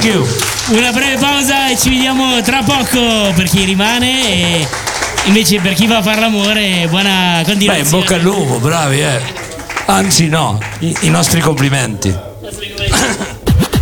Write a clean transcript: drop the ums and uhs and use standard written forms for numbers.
Thank you. Una breve pausa e ci vediamo tra poco per chi rimane e invece per chi va a fare l'amore buona continuazione. Beh, bocca al lupo, bravi, Anzi no, i nostri complimenti.